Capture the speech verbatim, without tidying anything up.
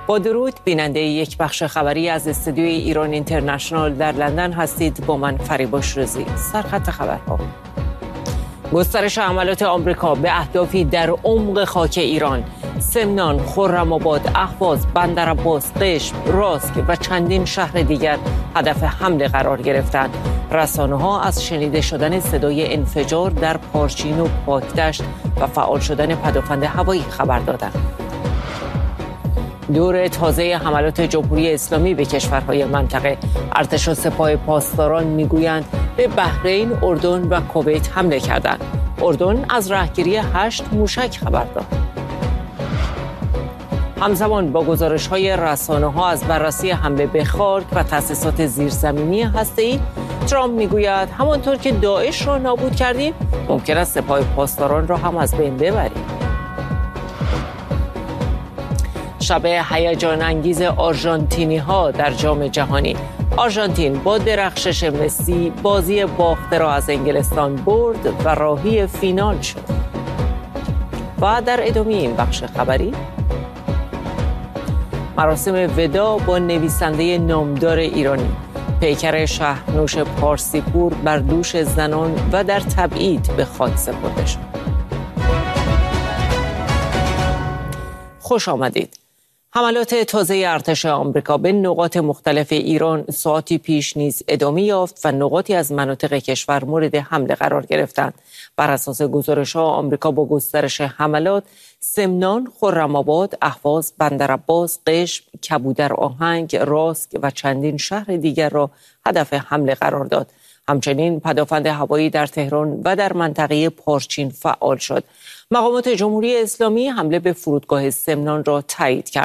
با درود، بیننده یک بخش خبری از استودیوی ایران اینترنشنال در لندن هستید. با من فریباش رضی. سرخط خبرها: گسترش حملات آمریکا به اهدافی در عمق خاک ایران. سمنان، خرم‌آباد، اهواز، بندرعباس، قشم، راسک و چندین شهر دیگر هدف حمله قرار گرفتند. رسانه‌ها از شنیده شدن صدای انفجار در پارچین و پاکدشت و فعال شدن پدافند هوایی خبر دادند. دور تازه حملات جمهوری اسلامی به کشورهای منطقه. ارتش و سپاه پاسداران میگویند به بحرین، اردن و کویت حمله کردند. اردن از رهگیری هشت موشک خبر داد. همزمان با گزارش‌های رسانه‌ها از بررسی حمله به خارک و تأسیسات زیرزمینی هسته‌ای، ترامپ میگوید همانطور که داعش را نابود کردیم، ممکن است سپاه پاسداران را هم از بین ببریم. شب هیجان انگیز آرژانتینی‌ها در جام جهانی. آرژانتین با درخشش مسی بازی باخته را از انگلستان برد و راهی فینال شد. و در ادامه این بخش خبری، مراسم وداع با نویسنده نامدار ایرانی. پیکر شهرنوش پارسیپور بر دوش زنان و در تبعید به خاک سپرده شد. خوش آمدید. حملات تازه ارتش آمریکا به نقاط مختلف ایران ساعتی پیش نیز ادامه یافت و نقاطی از مناطق کشور مورد حمله قرار گرفتند. بر اساس گزارش‌ها، آمریکا با گسترش حملات سمنان، خرم‌آباد، اهواز، بندرعباس، قشم، کبودر آهنگ، راسک و چندین شهر دیگر را هدف حمله قرار داد. همچنین پدافند هوایی در تهران و در منطقه پارچین فعال شد. مقامات جمهوری اسلامی حمله به فرودگاه سمنان را تایید کرد.